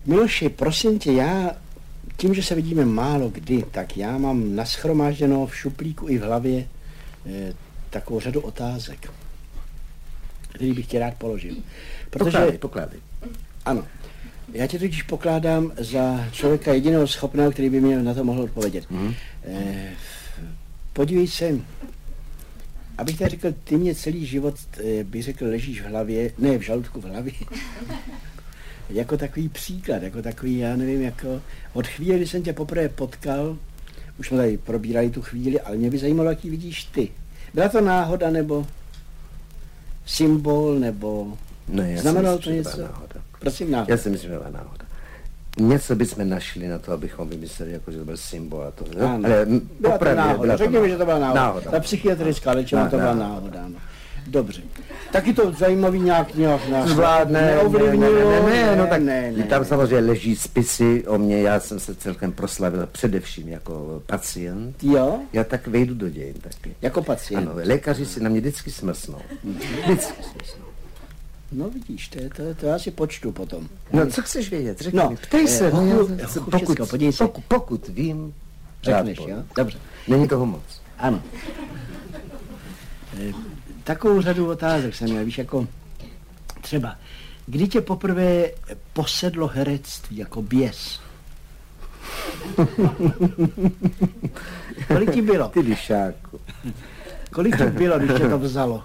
Miloši, prosím tě, já tím, že se vidíme málo kdy, tak já mám nashromážděno v šuplíku i v hlavě takovou řadu otázek, který bych tě rád položil. Protože... Pokládej. Ano. Já tě totiž pokládám za člověka jediného schopného, který by mě na to mohl odpovědět. Podívej se, abych tady řekl, ty mě celý život, bych řekl, ležíš v hlavě, ne v žaludku, v hlavě. Jako takový příklad, jako takový, já nevím, jako od chvíle, kdy jsem tě poprvé potkal, už jsme tady probírali tu chvíli, ale mě by zajímalo, jaký vidíš ty. Byla to náhoda, nebo symbol, nebo znamenalo to něco? Prosím, náhoda. Já si myslím, že byla náhoda. Něco bychom našli na to, abychom vymysleli, jako, že to byl symbol a to. Ano. Ale byla to náhoda. Řekněme, že to byla náhoda. Ta psychiatrická léčba, to byla náhoda. Ano. Dobře. Taky to zajímavý nějak neovlivnilo. Ne, tam samozřejmě leží spisy o mě, já jsem se celkem proslavil především jako pacient. Jo? Já tak vejdu do dějin taky. Jako pacient? Ano, lékaři si na mě vždycky smrsnou. Vždycky smrsnou. No vidíš, to já si počtu potom. No, co chceš vědět? Řekni mi. Ptej se. Pokud vím, řekneš, jo? Dobře. Není toho moc. Ano. Takovou řadu otázek jsem měl, víš, jako třeba, kdy tě poprvé posedlo herectví jako běs? Kolik ti bylo? Ty lišáku. Kolik ti bylo, když tě to vzalo?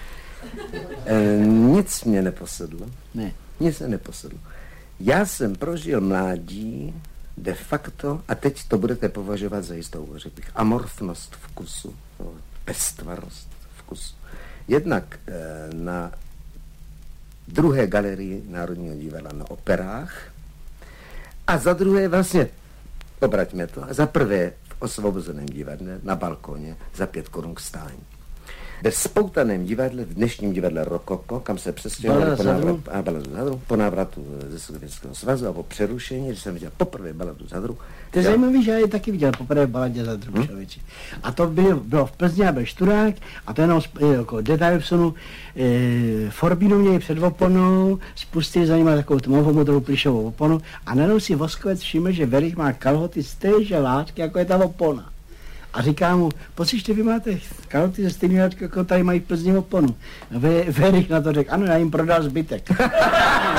Nic mě neposedlo. Ne. Nic mě neposedlo. Já jsem prožil mládí de facto, a teď to budete považovat za jistou, řekl bych, amorfnost vkusu, pestvarost vkusu. Jednak na druhé galerii Národního divadla na operách a za druhé vlastně, obraťme to, za prvé v Osvobozeném divadle na balkoně za 5 korun k stání. Ve spoutaném divadle, v dnešním divadle Rokoko, kam se přestěhovali po návratu ze Sovětského svazu a po přerušení, když jsem viděl poprvé Baladu Zadru. To je zajímavý, že já je taky viděl poprvé Baladě Zadru, člověči. A to bylo v Plzni a byl Šturák a to jenom jako detail vsunu, Forbínu měli před oponou, spustili za nima takovou tmavou modrou plišovou oponu a najednou si Voskovec všiml, že Verich má kalhoty z téže látky, jako je ta opona. A říká mu, pocíšte, vy máte kalhoty ze stejného látky, jako tady mají v Plzni oponu. A Verich na to řekl, ano, já jim prodal zbytek.